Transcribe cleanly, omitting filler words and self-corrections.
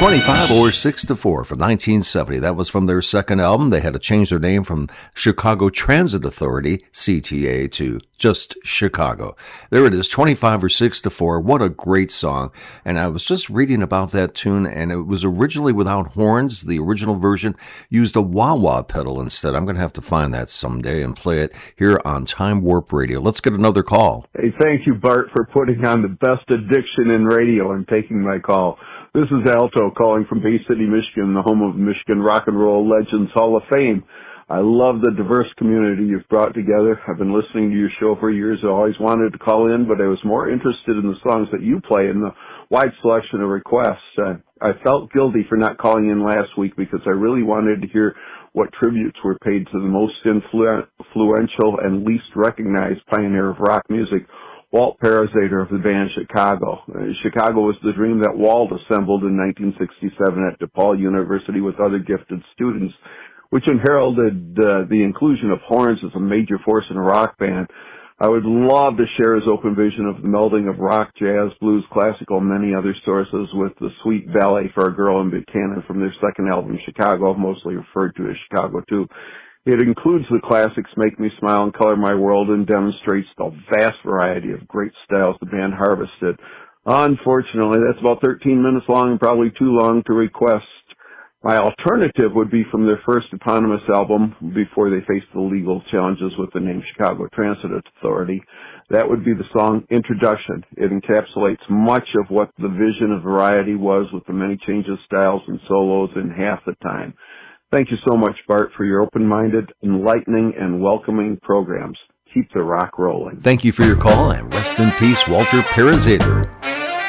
25 or 6 to 4 from 1970. That was from their second album. They had to change their name from Chicago Transit Authority, CTA, to just Chicago. There it is, 25 or 6 to 4. What a great song. And I was just reading about that tune, and it was originally without horns. The original version used a wah-wah pedal instead. I'm going to have to find that someday and play it here on Time Warp Radio. Let's get another call. Hey, thank you, Bart, for putting on the best addiction in radio and taking my call. This is Alto calling from Bay City, Michigan, the home of Michigan Rock and Roll Legends Hall of Fame. I love the diverse community you've brought together. I've been listening to your show for years. I always wanted to call in, but I was more interested in the songs that you play and the wide selection of requests. I felt guilty for not calling in last week because I really wanted to hear what tributes were paid to the most influential and least recognized pioneer of rock music, Walt Parazater of the band Chicago. Chicago was the dream that Walt assembled in 1967 at DePaul University with other gifted students, which heralded the inclusion of horns as a major force in a rock band. I would love to share his open vision of the melding of rock, jazz, blues, classical, and many other sources with the sweet ballet for a girl in Buchanan from their second album, Chicago, mostly referred to as Chicago 2. It includes the classics Make Me Smile and Color My World and demonstrates the vast variety of great styles the band harvested. Unfortunately, that's about 13 minutes long and probably too long to request. My alternative would be from their first eponymous album before they faced the legal challenges with the name Chicago Transit Authority. That would be the song Introduction. It encapsulates much of what the vision of variety was with the many changes, styles, and solos in half the time. Thank you so much, Bart, for your open-minded, enlightening, and welcoming programs. Keep the rock rolling. Thank you for your call, and rest in peace, Walter Parazater.